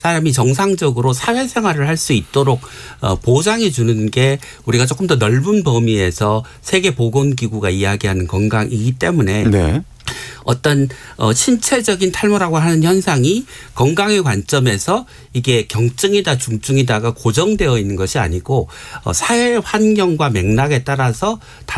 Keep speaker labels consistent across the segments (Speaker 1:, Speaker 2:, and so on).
Speaker 1: 사람이 정상적으로 사회생활을 할 수 있도록 보장해 주는 게 우리가 조금 더 넓은 범위에서 세계보건기구가 이야기하는 건강이기 때문에
Speaker 2: 네.
Speaker 1: 어떤 신체적인 탈모라고 하는 현상이 건강의 관점에서 이게 경증이다 중증이다가 고정되어 있는 것이 아니고 사회 환경과 맥락에 따라서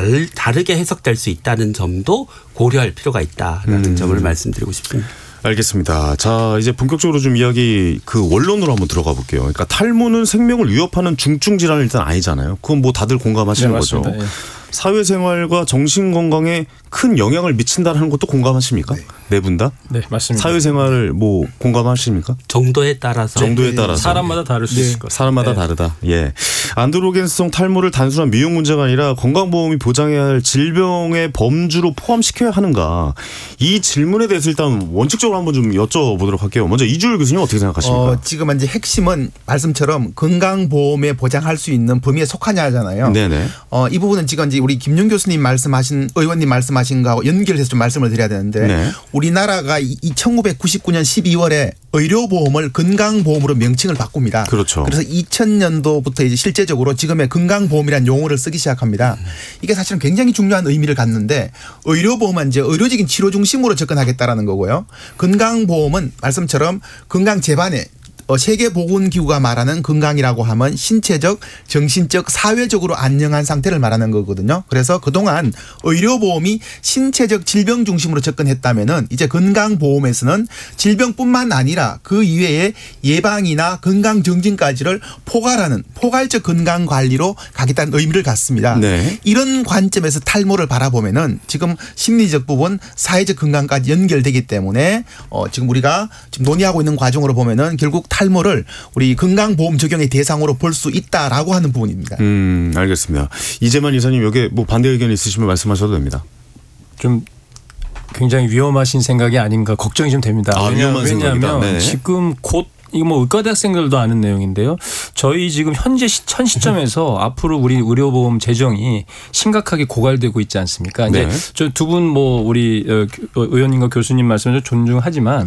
Speaker 1: 다르게 해석될 수 있다는 점도 고려할 필요가 있다라는 점을 말씀드리고 싶습니다.
Speaker 2: 알겠습니다. 자, 이제 본격적으로 좀 이야기 그 원론으로 한번 들어가 볼게요. 그러니까 탈모는 생명을 위협하는 중증 질환은 일단 아니잖아요. 그건 뭐 다들 공감하시는 거죠.
Speaker 3: 예.
Speaker 2: 사회생활과 정신건강에 큰 영향을 미친다는 것도 공감하십니까? 네 분 다?
Speaker 3: 네, 맞습니다.
Speaker 2: 사회생활 뭐 공감하십니까?
Speaker 1: 정도에 따라서.
Speaker 2: 정도에 따라서.
Speaker 3: 사람마다 다를 수 있을 것 같아요.
Speaker 2: 사람마다
Speaker 3: 네.
Speaker 2: 다르다. 예. 안드로겐성 탈모를 단순한 미용 문제가 아니라 건강보험이 보장해야 할 질병의 범주로 포함시켜야 하는가. 이 질문에 대해서 일단 원칙적으로 한번 좀 여쭤보도록 할게요. 먼저 이주일 교수님 어떻게 생각하십니까?
Speaker 4: 지금 이제 핵심은 말씀처럼 건강보험에 보장할 수 있는 범위에 속하냐잖아요.
Speaker 2: 네네.
Speaker 4: 이 부분은 지금 이제 우리 김용 교수님 말씀하신 의원님 말씀하신 거하고 연결해서 좀 말씀을 드려야 되는데
Speaker 2: 네.
Speaker 4: 우리나라가 1999년 12월에 의료보험을 건강보험으로 명칭을 바꿉니다.
Speaker 2: 그렇죠.
Speaker 4: 그래서 2000년도부터 이제 실제적으로 지금의 건강보험이라는 용어를 쓰기 시작합니다. 이게 사실은 굉장히 중요한 의미를 갖는데 의료보험은 이제 의료적인 치료 중심으로 접근하겠다라는 거고요. 건강보험은 말씀처럼 건강 재반에 세계보건기구가 말하는 건강이라고 하면 신체적, 정신적, 사회적으로 안녕한 상태를 말하는 거거든요. 그래서 그동안 의료보험이 신체적 질병 중심으로 접근했다면은 이제 건강보험에서는 질병뿐만 아니라 그 이외에 예방이나 건강정진까지를 포괄하는 포괄적 건강관리로 가겠다는 의미를 갖습니다.
Speaker 2: 네.
Speaker 4: 이런 관점에서 탈모를 바라보면은 지금 심리적 부분, 사회적 건강까지 연결되기 때문에 지금 우리가 지금 논의하고 있는 과정으로 보면은 결국 탈모를 우리 건강보험 적용의 대상으로 볼 수 있다라고 하는 부분입니다.
Speaker 2: 알겠습니다. 이재만 이사님 여기에 뭐 반대 의견 있으시면 말씀하셔도 됩니다.
Speaker 3: 좀 굉장히 위험하신 생각이 아닌가 걱정이 좀 됩니다.
Speaker 2: 위험한 생각이다.
Speaker 3: 왜냐하면
Speaker 2: 네.
Speaker 3: 지금 곧 이거 뭐 의과대학생들도 아는 내용인데요. 저희 지금 현재 현 시점에서 앞으로 우리 의료보험 재정이 심각하게 고갈되고 있지 않습니까? 이제
Speaker 2: 네.
Speaker 3: 저 두 분 뭐 우리 의원님과 교수님 말씀을 존중하지만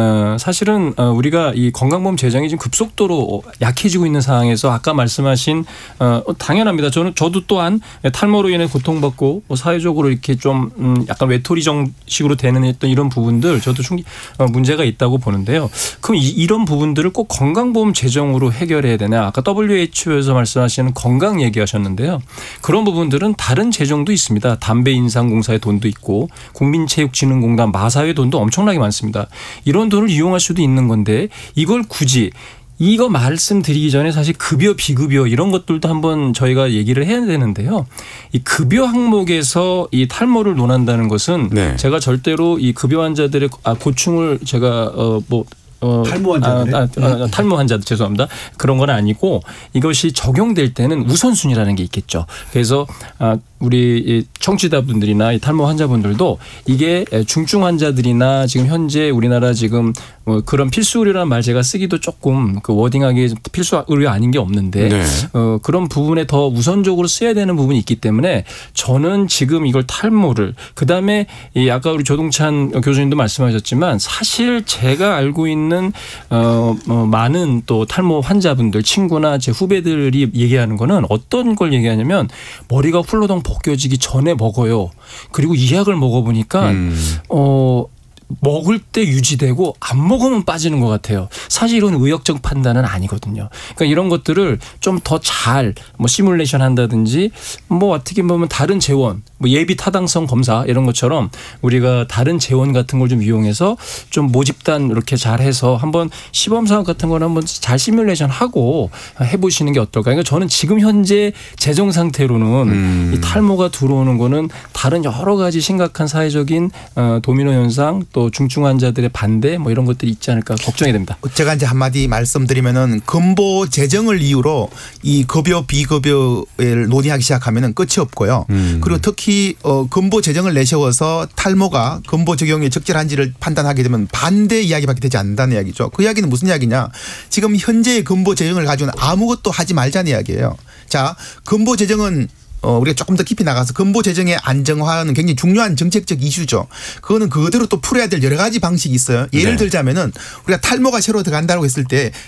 Speaker 3: 사실은 우리가 이 건강보험 재정이 지금 급속도로 약해지고 있는 상황에서 아까 말씀하신 당연합니다. 저도 또한 탈모로 인해 고통받고 사회적으로 이렇게 좀 약간 외톨이 정식으로 되는 했던 이런 부분들 저도 문제가 있다고 보는데요. 그럼 이런 부분들을 꼭 건강보험 재정으로 해결해야 되나? 아까 WHO에서 말씀하시는 건강 얘기하셨는데요. 그런 부분들은 다른 재정도 있습니다. 담배인상공사의 돈도 있고 국민체육진흥공단 마사회 돈도 엄청나게 많습니다. 이런 돈을 이용할 수도 있는 건데 이걸 굳이 이거 말씀드리기 전에 사실 급여 비급여 이런 것들도 한번 저희가 얘기를 해야 되는데요. 이 급여 항목에서 이 탈모를 논한다는 것은
Speaker 2: 네.
Speaker 3: 제가 절대로 이 급여 환자들의 고충을 제가
Speaker 5: 탈모 환자들.
Speaker 3: 탈모 환자들 죄송합니다. 그런 건 아니고 이것이 적용될 때는 우선순위라는 게 있겠죠. 그래서 우리 청취자분들이나 이 탈모 환자분들도 이게 중증 환자들이나 지금 현재 우리나라 지금 그런 필수 의료라는 말 제가 쓰기도 조금 그 워딩하기 필수 의료 아닌 게 없는데
Speaker 2: 네.
Speaker 3: 그런 부분에 더 우선적으로 써야 되는 부분이 있기 때문에 저는 지금 이걸 탈모를 그다음에 이 아까 우리 조동찬 교수님도 말씀하셨지만 사실 제가 알고 있는 많은 또 탈모 환자분들 친구나 제 후배들이 얘기하는 거는 어떤 걸 얘기하냐면 머리가 훌러덩 벗겨지기 전에 먹어요. 그리고 이 약을 먹어보니까 먹을 때 유지되고 안 먹으면 빠지는 것 같아요. 사실 이런 의학적 판단은 아니거든요. 그러니까 이런 것들을 좀 더 잘 뭐 시뮬레이션 한다든지 뭐 어떻게 보면 다른 재원 뭐 예비 타당성 검사 이런 것처럼 우리가 다른 재원 같은 걸 좀 이용해서 좀 모집단 이렇게 잘 해서 한번 시범 사업 같은 걸 한번 잘 시뮬레이션 하고 해보시는 게 어떨까. 그러니까 저는 지금 현재 재정 상태로는 이 탈모가 들어오는 거는 다른 여러 가지 심각한 사회적인 도미노 현상 또 중증 환자들의 반대 뭐 이런 것들이 있지 않을까 걱정이 됩니다.
Speaker 4: 제가 이제 한마디 말씀드리면은 근보 재정을 이유로 이 급여 비급여를 논의하기 시작하면은 끝이 없고요. 그리고 특히 근보 재정을 내세워서 탈모가 근보 적용이 적절한지를 판단하게 되면 반대 이야기밖에 되지 않는다는 이야기죠. 그 이야기는 무슨 이야기냐? 지금 현재의 근보 재정을 가지고는 아무것도 하지 말자는 이야기예요. 자, 근보 재정은 우리가 조금 더 깊이 나가서 건보 재정의 안정화는 굉장히 중요한 정책적 이슈죠. 그거는 그대로 또 풀어야 될 여러 가지 방식이 있어요. 예를 들자면은 우리가 탈모가 새로 들어간다고 했을 때